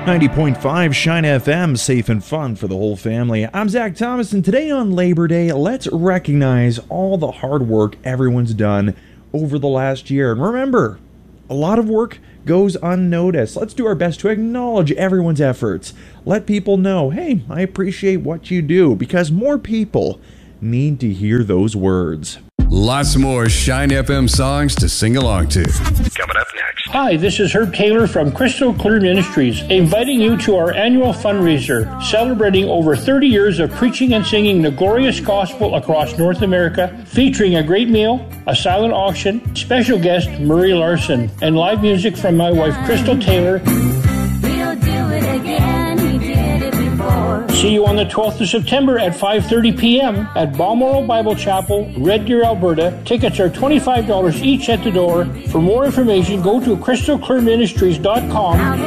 90.5 Shine FM, safe and fun for the whole family. I'm Zach Thomas, and today on Labor Day, let's recognize all the hard work everyone's done over the last year. And remember, a lot of work goes unnoticed. Let's do our best to acknowledge everyone's efforts. Let people know, hey, I appreciate what you do, because more people need to hear those words. Lots more Shine FM songs to sing along to. Coming up next. Hi, this is Herb Taylor from Crystal Clear Ministries, inviting you to our annual fundraiser, celebrating over 30 years of preaching and singing the glorious gospel across North America, featuring a great meal, a silent auction, special guest Murray Larson, and live music from my wife Crystal Taylor. We'll do it again, we did it before. See you on the 12th of September at 5:30 p.m. at Balmoral Bible Chapel, Red Deer, Alberta. Tickets are $25 each at the door. For more information, go to crystalclearministries.com